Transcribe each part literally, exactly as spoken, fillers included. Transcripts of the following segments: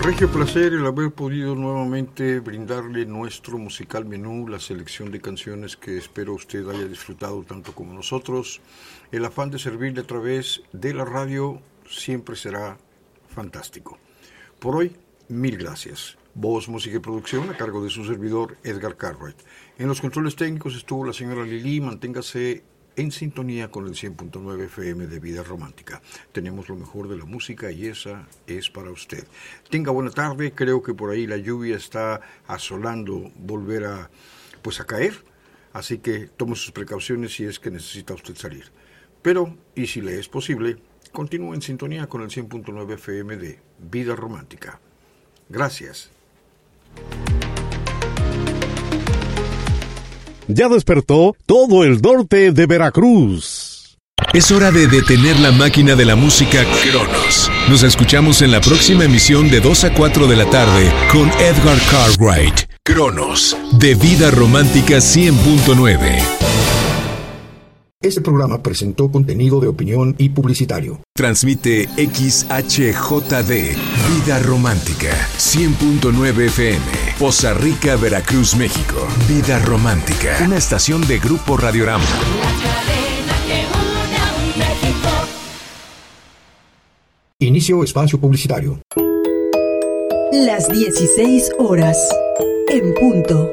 Regio placer el haber podido nuevamente brindarle nuestro musical menú, la selección de canciones que espero usted haya disfrutado tanto como nosotros. El afán de servirle a través de la radio siempre será fantástico. Por hoy, mil gracias. Voz, música y producción a cargo de su servidor Edgar Cartwright. En los controles técnicos estuvo la señora Lili. Manténgase en sintonía con el cien punto nueve F M de Vida Romántica. Tenemos lo mejor de la música y esa es para usted. Tenga buena tarde. Creo que por ahí la lluvia está asolando volver a, pues a caer. Así que tome sus precauciones si es que necesita usted salir. Pero, y si le es posible, continúe en sintonía con el cien punto nueve F M de Vida Romántica. Gracias. Ya despertó todo el norte de Veracruz. Es hora de detener la máquina de la música Cronos. Nos escuchamos en la próxima emisión de dos a cuatro de la tarde con Edgar Cartwright. Cronos, de Vida Romántica cien punto nueve. Este programa presentó contenido de opinión y publicitario. Transmite X H J D, Vida Romántica, cien punto nueve F M, Poza Rica, Veracruz, México. Vida Romántica, una estación de Grupo Radiorama. Inicio espacio publicitario. Las dieciséis horas, en punto.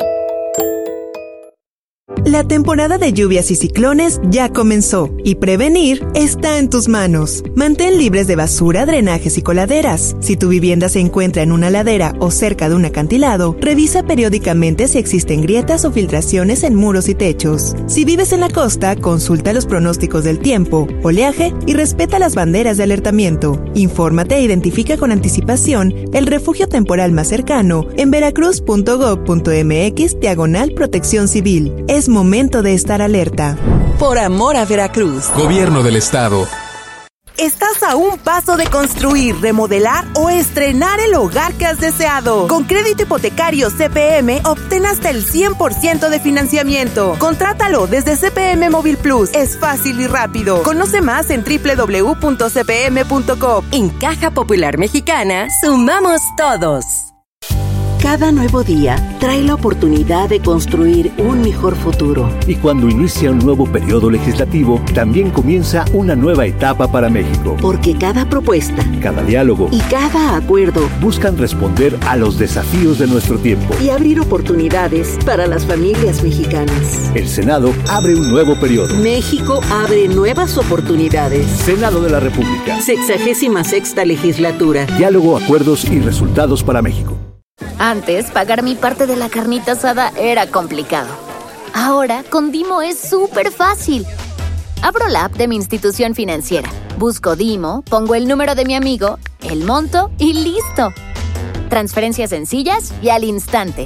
La temporada de lluvias y ciclones ya comenzó y prevenir está en tus manos. Mantén libres de basura, drenajes y coladeras. Si tu vivienda se encuentra en una ladera o cerca de un acantilado, revisa periódicamente si existen grietas o filtraciones en muros y techos. Si vives en la costa, consulta los pronósticos del tiempo, oleaje y respeta las banderas de alertamiento. Infórmate e identifica con anticipación el refugio temporal más cercano en veracruz punto gob punto mx diagonal protección civil. Es momento de estar alerta. Por amor a Veracruz. Gobierno del Estado. Estás a un paso de construir, remodelar o estrenar el hogar que has deseado. Con crédito hipotecario C P M, obtén hasta el cien por ciento de financiamiento. Contrátalo desde C P M Móvil Plus. Es fácil y rápido. Conoce más en doble u doble u doble u punto c p m punto com. En Caja Popular Mexicana, sumamos todos. Cada nuevo día trae la oportunidad de construir un mejor futuro. Y cuando inicia un nuevo periodo legislativo, también comienza una nueva etapa para México. Porque cada propuesta, cada diálogo y cada acuerdo buscan responder a los desafíos de nuestro tiempo y abrir oportunidades para las familias mexicanas. El Senado abre un nuevo periodo. México abre nuevas oportunidades. Senado de la República. Sexagésima sexta legislatura. Diálogo, acuerdos y resultados para México. Antes, pagar mi parte de la carnita asada era complicado. Ahora, con Dimo es súper fácil. Abro la app de mi institución financiera, busco Dimo, pongo el número de mi amigo, el monto y ¡listo! Transferencias sencillas y al instante.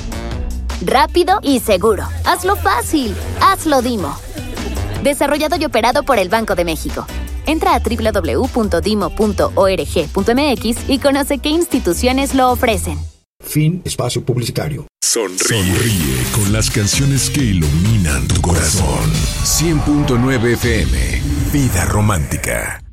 Rápido y seguro. Hazlo fácil. Hazlo Dimo. Desarrollado y operado por el Banco de México. Entra a doble u doble u doble u punto dimo punto org punto m x y conoce qué instituciones lo ofrecen. Fin espacio publicitario. Sonríe. Sonríe con las canciones que iluminan tu corazón. cien punto nueve F M. Vida Romántica.